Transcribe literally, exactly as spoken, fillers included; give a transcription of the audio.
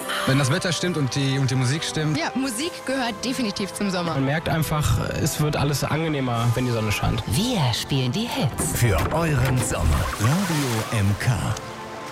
Wenn das Wetter stimmt und die, und die Musik stimmt. Ja, Musik gehört definitiv zum Sommer. Man merkt einfach, es wird alles angenehmer, wenn die Sonne scheint. Wir spielen die Hits. Für euren Sommer. Radio M K.